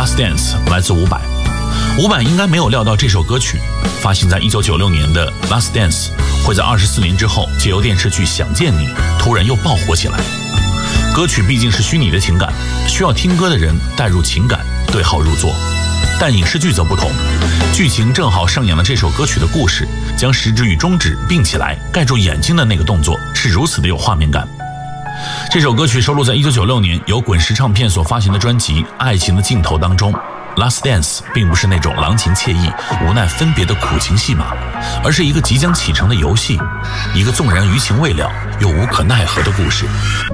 Last Dance 来自伍佰。伍佰应该没有料到这首歌曲发行在1996年的 Last Dance 会在24年之后借由电视剧《想见你》突然又爆火起来。歌曲毕竟是虚拟的情感，需要听歌的人带入情感，对号入座。但影视剧则不同，剧情正好上演了这首歌曲的故事，将食指与中指并起来盖住眼睛的那个动作是如此的有画面感。这首歌曲收录在1996年由滚石唱片所发行的专辑《爱情的尽头》当中。Last Dance 并不是那种郎情妾意、无奈分别的苦情戏码，而是一个即将启程的游戏，一个纵然余情未了又无可奈何的故事。